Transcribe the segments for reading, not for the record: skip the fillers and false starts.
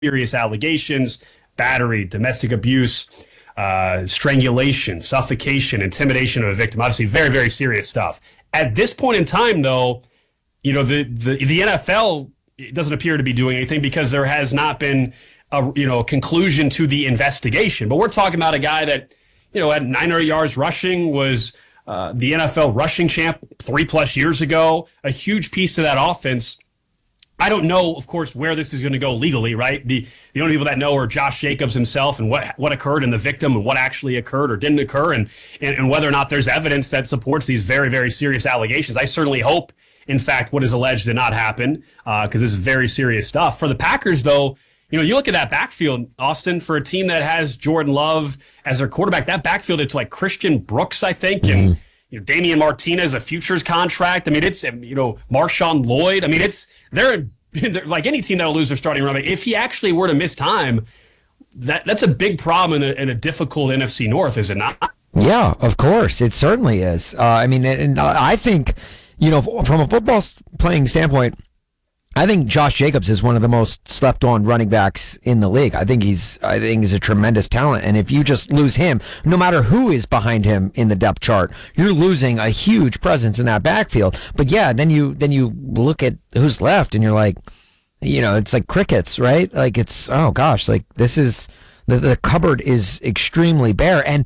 serious allegations: battery, domestic abuse, strangulation, suffocation, intimidation of a victim. Obviously, very, very serious stuff. At this point in time, though, the NFL doesn't appear to be doing anything because there has not been a conclusion to the investigation. But we're talking about a guy that had 900 yards rushing, was the NFL rushing champ 3+ years ago, a huge piece of that offense. I don't know, of course, where this is going to go legally, right? The only people that know are Josh Jacobs himself and what occurred and the victim and what actually occurred or didn't occur, and whether or not there's evidence that supports these very, very serious allegations. I certainly hope, in fact, what is alleged did not happen, because this is very serious stuff. For the Packers, though, you look at that backfield, Austin, for a team that has Jordan Love as their quarterback. That backfield, it's like Christian Brooks, I think, and Damian Martinez, a futures contract. I mean, it's Marshawn Lloyd. I mean, they're like any team that'll lose their starting running back. If he actually were to miss time, that's a big problem in a difficult NFC North, is it not? Yeah, of course, it certainly is. I mean, and I think from a football playing standpoint, I think Josh Jacobs is one of the most slept on running backs in the league. I think he's a tremendous talent. And if you just lose him, no matter who is behind him in the depth chart, you're losing a huge presence in that backfield. But yeah, then you look at who's left and you're like, it's like crickets, right? Like oh gosh, like this is the cupboard is extremely bare. And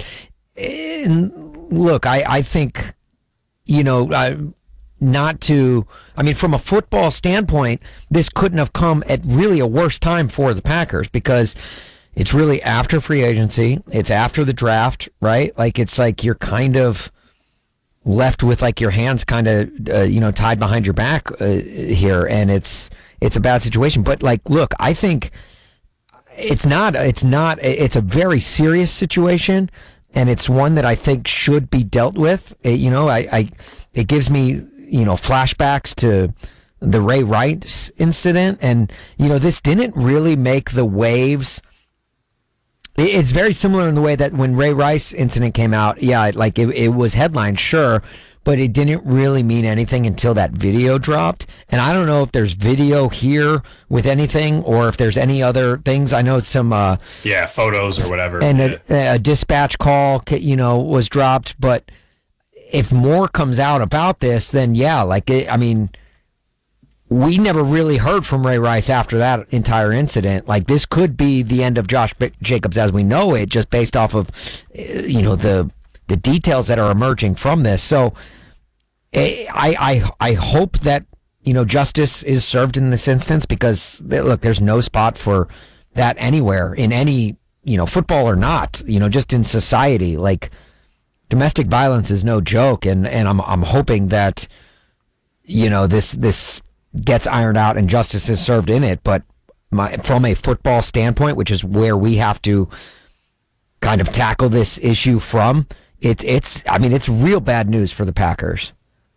look, I think, from a football standpoint, this couldn't have come at really a worse time for the Packers, because it's really after free agency. It's after the draft, right? Like, it's like you're kind of left with like your hands kind of, tied behind your back here. And it's a bad situation. But like, look, I think it's a very serious situation. And it's one that I think should be dealt with. It gives me, flashbacks to the Ray Rice incident. And, this didn't really make the waves. It's very similar in the way that when Ray Rice incident came out, yeah, like it was headlined, sure, but it didn't really mean anything until that video dropped. And I don't know if there's video here with anything or if there's any other things. I know some photos or whatever, and a dispatch call was dropped. But if more comes out about this, then yeah, we never really heard from Ray Rice after that entire incident. Like, this could be the end of Josh Jacobs as we know it, just based off of the details that are emerging from this. So I hope that justice is served in this instance, because look, there's no spot for that anywhere in any football or not, just in society. Like, domestic violence is no joke, and I'm hoping that this gets ironed out and justice is served in it. But from a football standpoint, which is where we have to kind of tackle this issue from, it's real bad news for the Packers.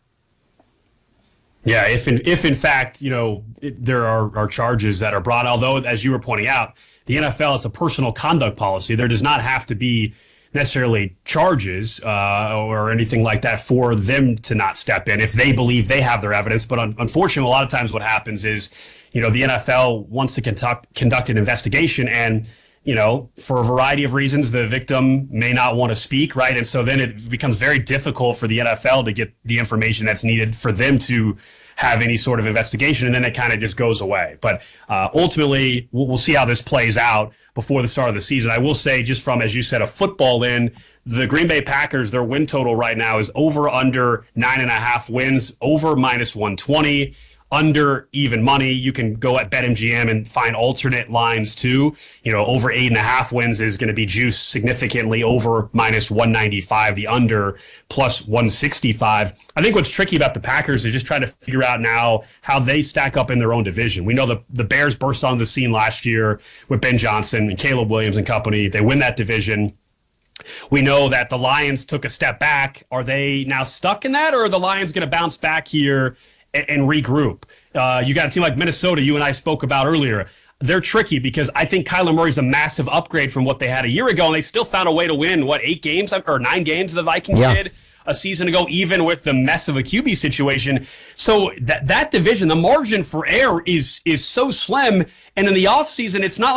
Yeah, if in fact there are charges that are brought, although as you were pointing out, the NFL has a personal conduct policy. There does not have to be necessarily charges or anything like that for them to not step in if they believe they have their evidence. But unfortunately, a lot of times what happens is, the NFL wants to conduct an investigation, and for a variety of reasons, the victim may not want to speak, right? And so then it becomes very difficult for the NFL to get the information that's needed for them to have any sort of investigation, and then it kind of just goes away. But ultimately, we'll see how this plays out before the start of the season. I will say, just from, as you said, a football in, the Green Bay Packers, their win total right now is over under 9.5 wins, over -120. Under even money. You can go at BetMGM and find alternate lines too. Over 8.5 wins is going to be juiced significantly over -195, the under +165. I think what's tricky about the Packers is just trying to figure out now how they stack up in their own division. We know the Bears burst onto the scene last year with Ben Johnson and Caleb Williams and company. They win that division. We know that the Lions took a step back. Are they now stuck in that, or are the Lions going to bounce back here and regroup? You got a team like Minnesota, you and I spoke about earlier. They're tricky because I think Kyler Murray's a massive upgrade from what they had a year ago, and they still found a way to win, 8 games or 9 games the Vikings did a season ago, even with the mess of a QB situation. So that division, the margin for error is so slim. And in the offseason, it's not